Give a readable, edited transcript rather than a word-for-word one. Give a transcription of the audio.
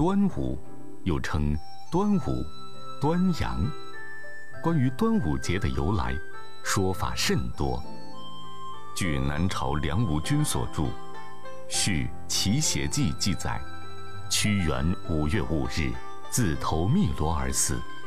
端午，又称端午、端阳。关于端午节的由来，说法甚多。据南朝梁吴君所著《续齐谐记》记载，屈原5月5日自投汨罗而死，